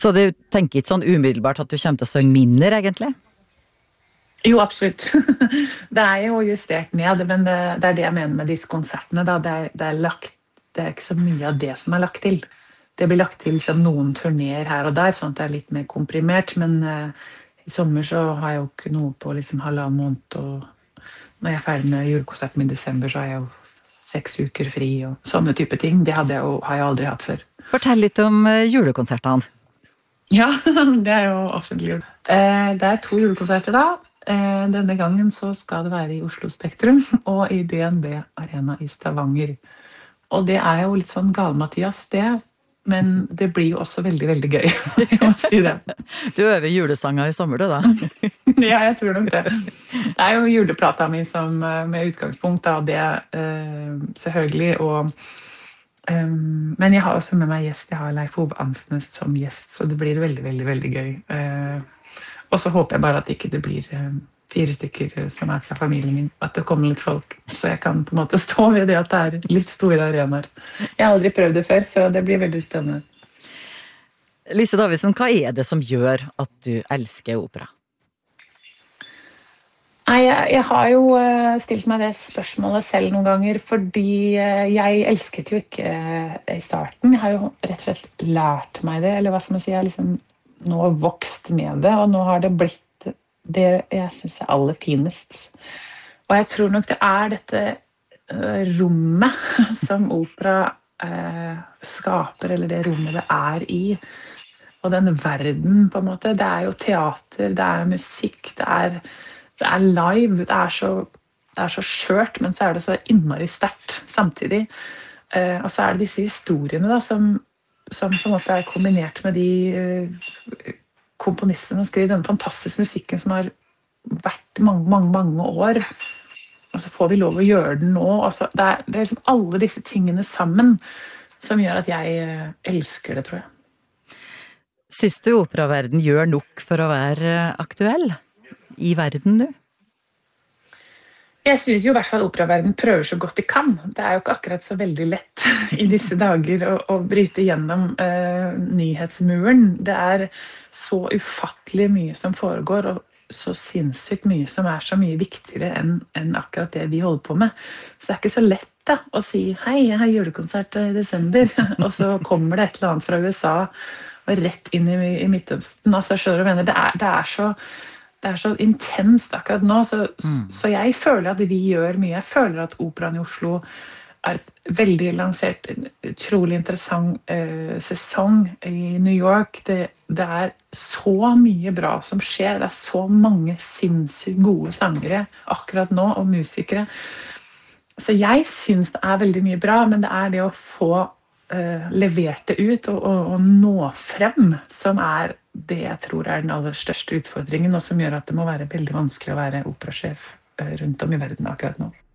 Så du tenker ikke sånn umiddelbart at du kommer til å synge mindre, egentlig? Jo, absolutt. Det jo justert ned, men det det jeg mener med disse konsertene. Da. Det ikke så mye av det som lagt til. Det blir lagt til sånn, noen turnéer her og der, sånn at det litt mer komprimert. Men i sommer så har jeg jo ikke noe på liksom 1,5 måned. Og når jeg ferdig med julekonserten i desember, så har jeg jo 6 uker fri og sånne type ting. Det har jeg aldri hatt før. Fortell litt om julekonsertene. Ja, det jo offentliggjort. Det 2 julekonserter da. Denne gangen så skal det være i Oslo Spektrum og i DNB Arena i Stavanger. Og det jo litt sånn gal-Mathias det, men det blir jo også veldig, veldig gøy, jeg må si det. Du øver julesanger i sommer, du da? Ja, jeg tror nok det. Det jo juleplata mi som med utgangspunkt av det, selvfølgelig, men jeg har også med meg gjest, jeg har Leif Ove Ansnes som gjest, så det blir veldig, veldig, veldig gøy. Og så håper jeg bare at ikke det blir 4 stykker som fra familien min, at det kommer litt folk, så jeg kan på en måte stå ved det at det litt store arenaer. Jeg har aldri prøvd det før, så det blir veldig spennende. Lise Davidsen, hva det som gjør at du elsker opera? Nei, jeg har jo stilt meg det spørsmålet selv noen ganger, fordi jeg elsket jo ikke i starten. Jeg har jo rett og slett lært meg det, eller hva skal man si, jeg har liksom nå vokst med det, og nå har det blitt det jeg synes aller finest. Og jeg tror nok det dette rommet som opera skaper, eller det rommet det i, og den verden på en måte. Det jo teater, det musikk, det live, det så skjørt, men så det så innmari sterkt samtidig. Og så det disse historiene da, som på en måte kombinert med de komponistene som skriver denne fantastiske musikken som har vært mange, mange, mange år. Og så får vi lov å gjøre den nå. Altså, det liksom alle disse tingene sammen som gjør at jeg elsker det, tror jeg. Syns du operaverden gjør nok for å være aktuell i verden, du? Jeg synes jo i hvert fall operaverden prøver så godt de kan. Det jo ikke akkurat så veldig lett i disse dager å bryte gjennom nyhetsmuren. Det så ufattelig mye som foregår, og så sinnssykt mye som så mye viktigere enn akkurat det vi holder på med. Så det ikke så lett da, å si «Hei, jeg har julekonsert i desember», og så kommer det et eller annet fra USA og rett inn i Midtøsten. Altså, skjønner du hva jeg mener? Det så intenst akkurat nå, så jeg føler at vi gjør mye. Jeg føler at Operaen i Oslo et veldig lansert, en utrolig interessant sesong i New York. Det så mye bra som skjer. Det så mange sinnssykt gode sangere akkurat nå, og musikere. Så jeg synes det veldig mye bra, men det det å få levert det ut og nå frem, som det jeg tror den aller største utfordringen, og som gjør at det må være veldig vanskelig å være operasjef rundt om i verden akkurat nå.